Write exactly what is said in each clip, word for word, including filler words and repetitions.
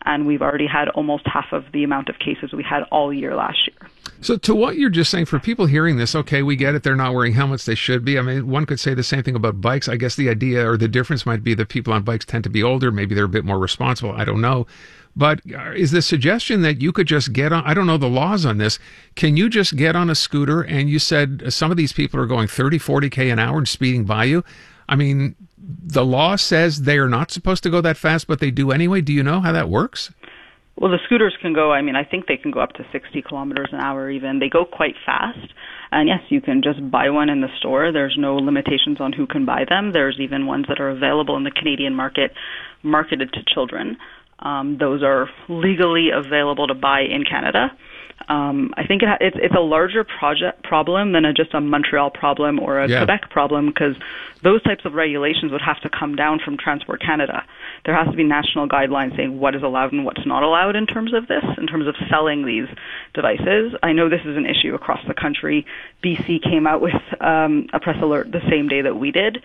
and we've already had almost half of the amount of cases we had all year last year. So to what you're just saying, for people hearing this, okay, we get it, they're not wearing helmets, they should be. I mean, one could say the same thing about bikes. I guess the idea or the difference might be that people on bikes tend to be older, maybe they're a bit more responsible, I don't know. But is the suggestion that you could just get on, I don't know the laws on this, can you just get on a scooter and you said some of these people are going thirty, forty K an hour and speeding by you? I mean, the law says they are not supposed to go that fast, but they do anyway. Do you know how that works? Well, the scooters can go, I mean, I think they can go up to sixty kilometers an hour even. They go quite fast. And yes, you can just buy one in the store. There's no limitations on who can buy them. There's even ones that are available in the Canadian market marketed to children. Um, those are legally available to buy in Canada. Um, I think it ha- it's, it's a larger project problem than a, just a Montreal problem or a yeah. Quebec problem, because those types of regulations would have to come down from Transport Canada. There has to be national guidelines saying what is allowed and what's not allowed in terms of this, in terms of selling these devices. I know this is an issue across the country. B C came out with um, a press alert the same day that we did.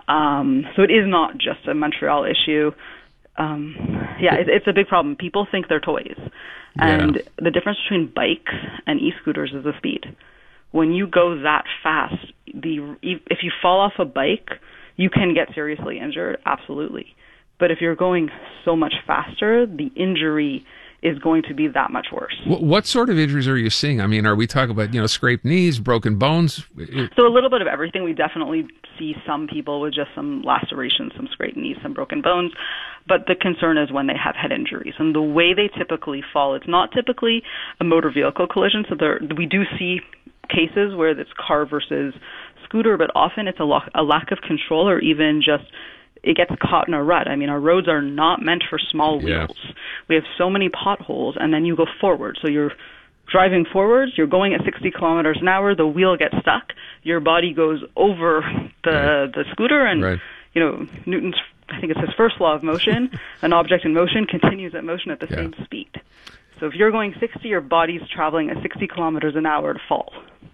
Um, so it is not just a Montreal issue. Um, yeah, it, it's a big problem. People think they're toys. And yeah. the difference between bikes and e-scooters is the speed. When you go that fast, the if you fall off a bike, you can get seriously injured, absolutely. But if you're going so much faster, the injury is going to be that much worse. What sort of injuries are you seeing? I mean, are we talking about, you know, scraped knees, broken bones? So a little bit of everything. We definitely see some people with just some lacerations, some scraped knees, some broken bones. But the concern is when they have head injuries. And the way they typically fall, it's not typically a motor vehicle collision. So there, we do see cases where it's car versus scooter, but often it's a, lo- a lack of control, or even just it gets caught in a rut. I mean, our roads are not meant for small wheels. Yeah. We have so many potholes, and then you go forward. So you're driving forwards, you're going at sixty kilometers an hour, the wheel gets stuck, your body goes over the right. the scooter, and, right. you know, Newton's, I think it's his first law of motion, an object in motion continues at motion at the yeah. same speed. So if you're going sixty, your body's traveling at sixty kilometers an hour to fall.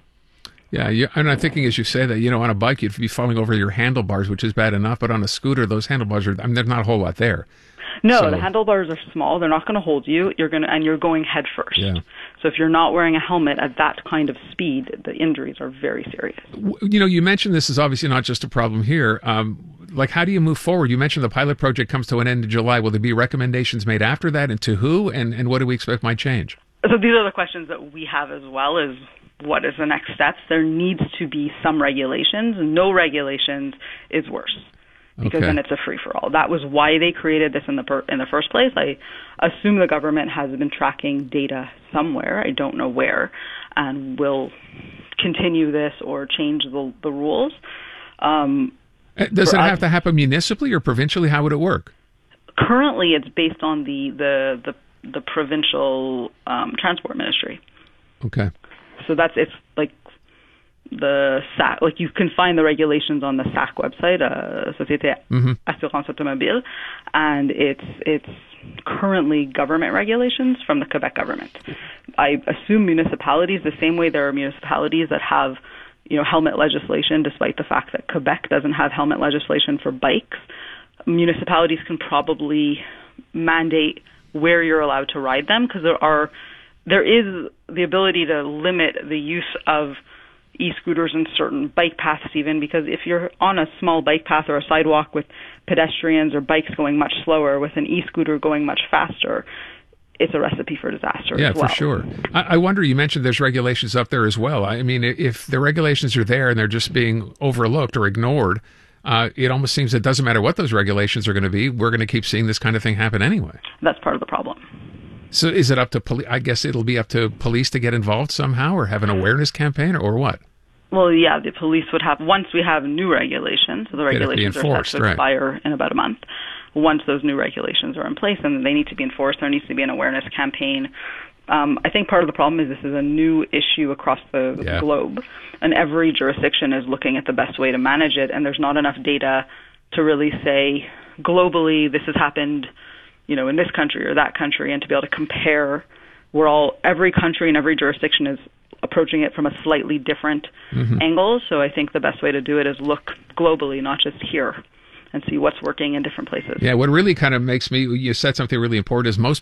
Yeah, you, and I'm thinking as you say that, you know, on a bike you'd be falling over your handlebars, which is bad enough, but on a scooter, those handlebars are, I mean, there's not a whole lot there. No, so, the handlebars are small. They're not going to hold you. You're going to, and you're going head first. Yeah. So if you're not wearing a helmet at that kind of speed, the injuries are very serious. You know, you mentioned this is obviously not just a problem here. Um, like, how do you move forward? You mentioned the pilot project comes to an end in July. Will there be recommendations made after that, and to who, and, and what do we expect might change? So these are the questions that we have as well, is what is the next steps? There needs to be some regulations. No regulations is worse, because okay. then it's a free-for-all. That was why they created this in the per- in the first place. I assume the government has been tracking data somewhere. I don't know where, and will continue this or change the, the rules. Um, Does it us, have to happen municipally or provincially? How would it work? Currently, it's based on the the the, the provincial um, transport ministry. Okay. So that's it's like the S A C, like you can find the regulations on the S A C website, uh, Société mm-hmm. Assurance Automobile, and it's it's currently government regulations from the Quebec government. I assume municipalities, the same way there are municipalities that have, you know, helmet legislation, despite the fact that Quebec doesn't have helmet legislation for bikes, municipalities can probably mandate where you're allowed to ride them, because there are there is the ability to limit the use of e-scooters in certain bike paths even, because if you're on a small bike path or a sidewalk with pedestrians or bikes going much slower, with an e-scooter going much faster, it's a recipe for disaster yeah, as well. For sure. I, I wonder, you mentioned there's regulations up there as well. I mean, if the regulations are there and they're just being overlooked or ignored, uh, it almost seems it doesn't matter what those regulations are going to be. We're going to keep seeing this kind of thing happen anyway. That's part of the problem. So is it up to police? I guess it'll be up to police to get involved somehow, or have an awareness campaign, or what? Well, yeah, the police would have, once we have new regulations, so the regulations are set to expire right. in about a month. Once those new regulations are in place, and they need to be enforced, there needs to be an awareness campaign. Um, I think part of the problem is this is a new issue across the yeah. globe, and every jurisdiction is looking at the best way to manage it, and there's not enough data to really say, globally, this has happened, you know, in this country or that country, and to be able to compare. We're all, every country and every jurisdiction is approaching it from a slightly different mm-hmm. angle. So I think the best way to do it is look globally, not just here, and see what's working in different places. Yeah, what really kind of makes me, you said something really important, is most